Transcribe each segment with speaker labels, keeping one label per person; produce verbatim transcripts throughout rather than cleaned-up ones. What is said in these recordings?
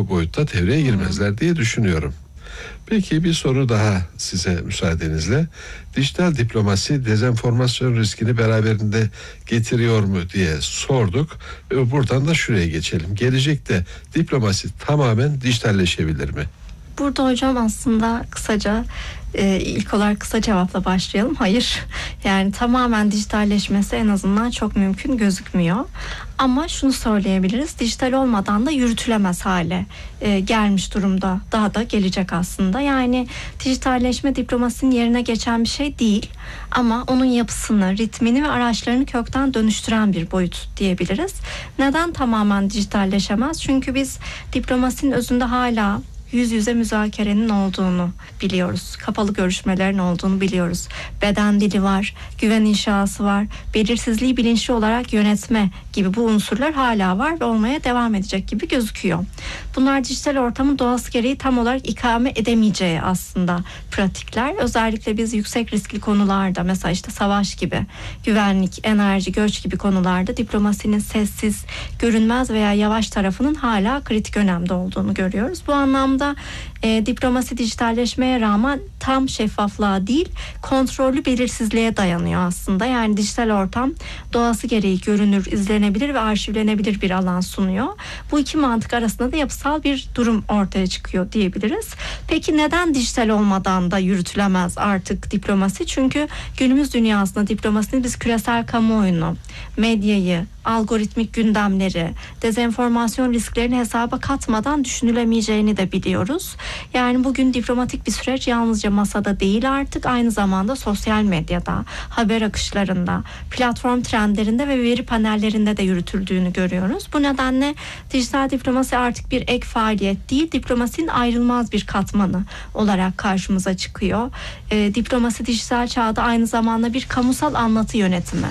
Speaker 1: bu boyutta devreye girmezler diye düşünüyorum. Peki bir soru daha size müsaadenizle. Dijital diplomasi dezenformasyon riskini beraberinde getiriyor mu diye sorduk. Ve buradan da şuraya geçelim. Gelecekte diplomasi tamamen dijitalleşebilir mi?
Speaker 2: Burada hocam aslında kısaca e, ilk olarak kısa cevapla başlayalım. Hayır. Yani tamamen dijitalleşmesi en azından çok mümkün gözükmüyor. Ama şunu söyleyebiliriz. Dijital olmadan da yürütülemez hale e, gelmiş durumda. Daha da gelecek aslında. Yani dijitalleşme diplomasinin yerine geçen bir şey değil. Ama onun yapısını, ritmini ve araçlarını kökten dönüştüren bir boyut diyebiliriz. Neden tamamen dijitalleşemez? Çünkü biz diplomasinin özünde hala yüz yüze müzakerenin olduğunu biliyoruz. Kapalı görüşmelerin olduğunu biliyoruz. Beden dili var, güven inşası var, belirsizliği bilinçli olarak yönetme gibi bu unsurlar hala var ve olmaya devam edecek gibi gözüküyor. Bunlar dijital ortamın doğası gereği tam olarak ikame edemeyeceği aslında pratikler. Özellikle biz yüksek riskli konularda, mesela işte savaş gibi, güvenlik, enerji, göç gibi konularda diplomasinin sessiz, görünmez veya yavaş tarafının hala kritik önemde olduğunu görüyoruz. Bu anlamda E, diplomasi dijitalleşmeye rağmen tam şeffaflığa değil, kontrollü belirsizliğe dayanıyor aslında. Yani dijital ortam doğası gereği görünür, izlenebilir ve arşivlenebilir bir alan sunuyor. Bu iki mantık arasında da yapısal bir durum ortaya çıkıyor diyebiliriz. Peki neden dijital olmadan da yürütülemez artık diplomasi? Çünkü günümüz dünyasında diplomasinin biz küresel kamuoyunu, medyayı, algoritmik gündemleri, dezenformasyon risklerini hesaba katmadan düşünülemeyeceğini de biliyoruz. Yani bugün diplomatik bir süreç yalnızca masada değil, artık aynı zamanda sosyal medyada, haber akışlarında, platform trendlerinde ve veri panellerinde de yürütüldüğünü görüyoruz. Bu nedenle dijital diplomasi artık bir ek faaliyet değil, diplomasinin ayrılmaz bir katmanı olarak karşımıza çıkıyor. E, diplomasi dijital çağda aynı zamanda bir kamusal anlatı yönetimi,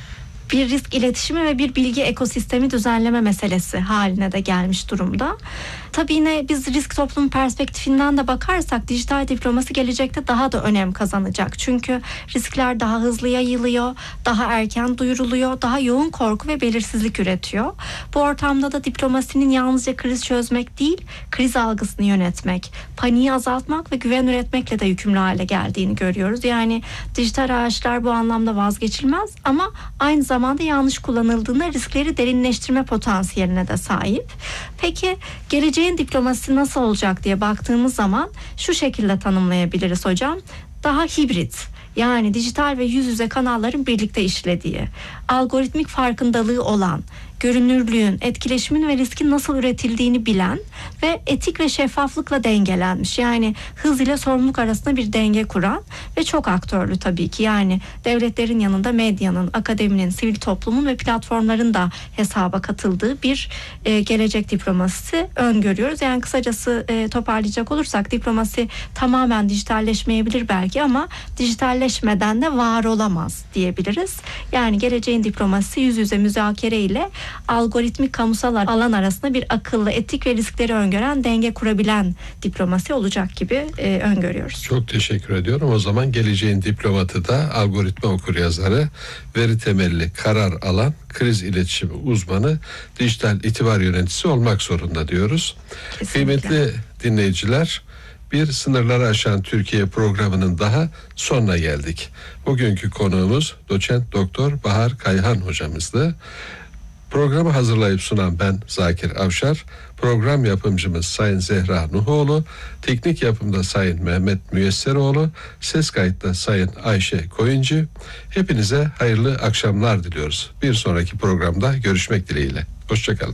Speaker 2: bir risk iletişimi ve bir bilgi ekosistemi düzenleme meselesi haline de gelmiş durumda. Tabii yine biz risk toplum perspektifinden de bakarsak dijital diplomasi gelecekte daha da önem kazanacak. Çünkü riskler daha hızlı yayılıyor, daha erken duyuruluyor, daha yoğun korku ve belirsizlik üretiyor. Bu ortamda da diplomasinin yalnızca kriz çözmek değil, kriz algısını yönetmek, paniği azaltmak ve güven üretmekle de yükümlü hale geldiğini görüyoruz. Yani dijital araçlar bu anlamda vazgeçilmez ama aynı zamanda yanlış kullanıldığında riskleri derinleştirme potansiyeline de sahip. Peki geleceğin diplomasisi nasıl olacak diye baktığımız zaman şu şekilde tanımlayabiliriz hocam. Daha hibrit, yani dijital ve yüz yüze kanalların birlikte işlediği, algoritmik farkındalığı olan, görünürlüğün, etkileşimin ve riskin nasıl üretildiğini bilen ve etik ve şeffaflıkla dengelenmiş. Yani hız ile sorumluluk arasında bir denge kuran ve çok aktörlü tabii ki. Yani devletlerin yanında medyanın, akademinin, sivil toplumun ve platformların da hesaba katıldığı bir e, gelecek diplomasisi öngörüyoruz. Yani kısacası e, toparlayacak olursak diplomasi tamamen dijitalleşmeyebilir belki ama dijitalleşmeden de var olamaz diyebiliriz. Yani geleceğin diplomasisi yüz yüze müzakere ile algoritmik kamusal alan arasında bir akıllı, etik ve riskleri öngören, denge kurabilen diplomasi olacak gibi e, öngörüyoruz.
Speaker 1: Çok teşekkür ediyorum. O zaman geleceğin diplomatı da algoritma okuryazarı, veri temelli karar alan, kriz iletişimi uzmanı, dijital itibar yöneticisi olmak zorunda diyoruz.
Speaker 2: Kesinlikle.
Speaker 1: Kıymetli dinleyiciler, bir Sınırları Aşan Türkiye programının daha sonuna geldik. Bugünkü konuğumuz doçent doktor Bahar Kayhan hocamızdı. Programı hazırlayıp sunan ben Zakir Avşar, program yapımcımız Sayın Zehra Nuhoğlu, teknik yapımda Sayın Mehmet Müyesseroğlu, ses kayıtta Sayın Ayşe Koyuncu. Hepinize hayırlı akşamlar diliyoruz. Bir sonraki programda görüşmek dileğiyle. Hoşçakalın.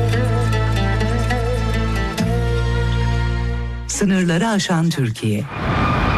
Speaker 3: Sınırları aşan Türkiye.